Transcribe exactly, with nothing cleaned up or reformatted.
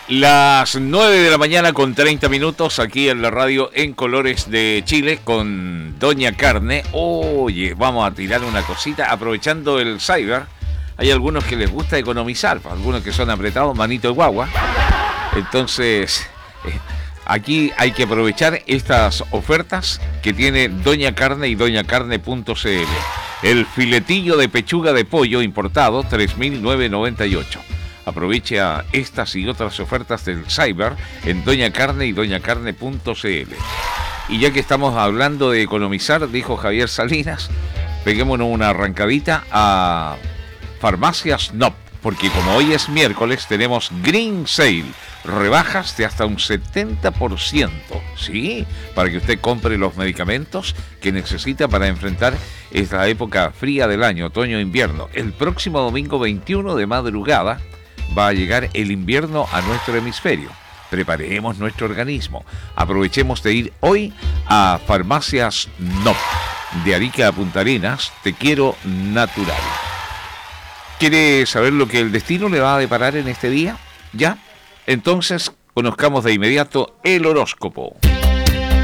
Las nueve de la mañana con treinta minutos aquí en la radio En Colores de Chile con Doña Carne. Oye, vamos a tirar una cosita aprovechando el cyber. Hay algunos que les gusta economizar, algunos que son apretados, manito de guagua. Entonces, eh, aquí hay que aprovechar estas ofertas que tiene Doña Carne y doña carne punto c l. El filetillo de pechuga de pollo importado, tres mil novecientos noventa y ocho. Aproveche a estas y otras ofertas del Cyber en Doña Carne y doña carne punto c l. Y ya que estamos hablando de economizar, dijo Javier Salinas, peguémonos una arrancadita a Farmacias N O P, porque como hoy es miércoles tenemos Green Sale, rebajas de hasta un setenta por ciento, ¿sí? Para que usted compre los medicamentos que necesita para enfrentar esta época fría del año, otoño-invierno. El próximo domingo veintiuno de madrugada va a llegar el invierno a nuestro hemisferio. Preparemos nuestro organismo. Aprovechemos de ir hoy a Farmacias N O P. De Arica a Punta Arenas, te quiero natural. ¿Quiere saber lo que el destino le va a deparar en este día? ¿Ya? Entonces, conozcamos de inmediato el horóscopo.